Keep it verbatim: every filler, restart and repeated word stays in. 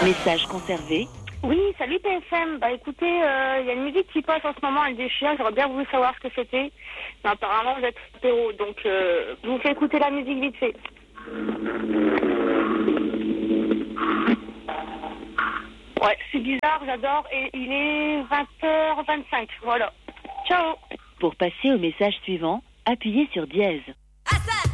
Message conservé. Oui, salut T F M. Bah écoutez, il euh, y a une musique qui passe en ce moment, elle déchire. J'aurais bien voulu savoir ce que c'était. Mais apparemment, vous êtes apéro, donc euh, je vous fais écouter la musique vite fait. Ouais, c'est bizarre, j'adore. Et il est vingt heures vingt-cinq. Voilà. Ciao. Pour passer au message suivant, appuyez sur dièse. Hassan